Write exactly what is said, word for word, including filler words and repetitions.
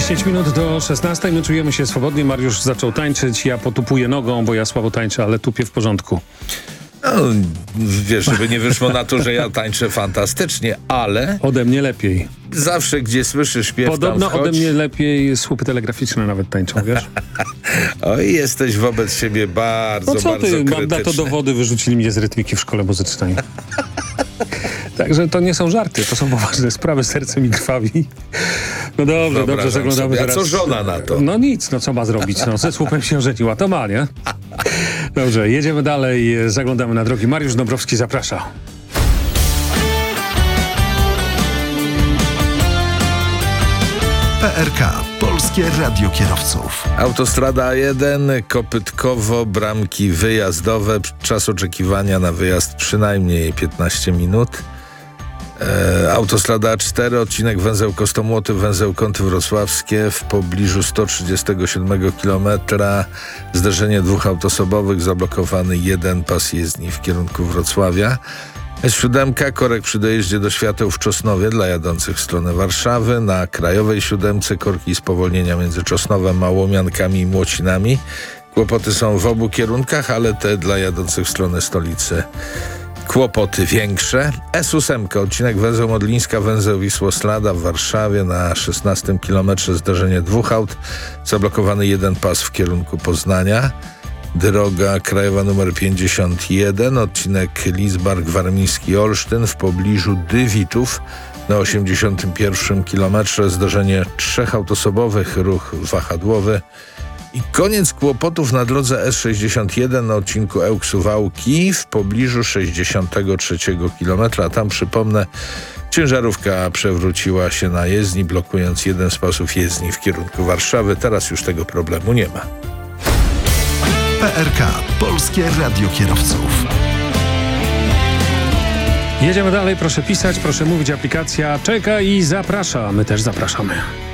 dziesięć minut do szesnastej. My czujemy się swobodnie. Mariusz zaczął tańczyć. Ja potupuję nogą, bo ja słabo tańczę, ale tupię w porządku. No, wiesz, żeby nie wyszło na to, że ja tańczę fantastycznie, ale... Ode mnie lepiej. Zawsze, gdzie słyszysz śpiew, Podobno tam ode wchodź. mnie lepiej słupy telegraficzne nawet tańczą, wiesz? Oj, jesteś wobec siebie bardzo, No co bardzo ty, mam krytyczny. na to dowody, wyrzucili mnie z rytmiki w szkole muzycznej. Także to nie są żarty, to są poważne sprawy, serce mi krwawi. No dobrze, Wyobrażam dobrze, zaglądamy sobie. A teraz. co żona na to? No nic, no co ma zrobić? No, ze słupem się ożeniła, to ma, nie? Dobrze, jedziemy dalej, zaglądamy na drogi. Mariusz Dąbrowski zaprasza. P R K. Polskie Radio Kierowców. Autostrada A jeden, Kopytkowo, bramki wyjazdowe. Czas oczekiwania na wyjazd przynajmniej piętnaście minut. E, autostrada A cztery, odcinek węzeł Kostomłoty, węzeł Kąty Wrocławskie w pobliżu sto trzydziestego siódmego kilometra. Zderzenie dwóch autosobowych, zablokowany jeden pas jezdni w kierunku Wrocławia. S siedem, korek przy dojeździe do Świateł w Czosnowie dla jadących w stronę Warszawy. Na krajowej siódemce korki spowolnienia między Czosnowem, Małomiankami i Młocinami. Kłopoty są w obu kierunkach, ale te dla jadących w stronę stolicy kłopoty większe. S osiem, odcinek węzeł Modlińska, węzeł Wisłoslada w Warszawie na szesnastym kilometrze zdarzenie dwóch aut. Zablokowany jeden pas w kierunku Poznania. Droga krajowa numer pięćdziesiąt jeden, odcinek Lidzbark-Warmiński-Olsztyn w pobliżu Dywitów na osiemdziesiątym pierwszym kilometrze zdarzenie trzech autosobowych, ruch wahadłowy. I koniec kłopotów na drodze S sześćdziesiąt jeden na odcinku Ełk-Suwałki w pobliżu sześćdziesiątego trzeciego kilometra. Tam, przypomnę, ciężarówka przewróciła się na jezdni, blokując jeden z pasów jezdni w kierunku Warszawy. Teraz już tego problemu nie ma. P R K. Polskie Radio Kierowców. Jedziemy dalej, proszę pisać, proszę mówić, aplikacja czeka i zaprasza. My też zapraszamy.